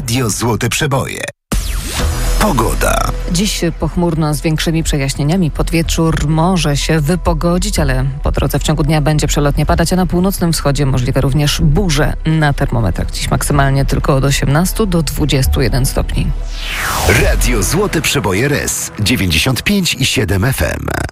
Radio Złote Przeboje. Pogoda. Dziś pochmurno z większymi przejaśnieniami. Pod wieczór może się wypogodzić, ale po drodze w ciągu dnia będzie przelotnie padać, a na północnym wschodzie możliwe również burze. Na termometrach dziś maksymalnie tylko od 18 do 21 stopni. Radio Złote Przeboje RES 95,7 FM.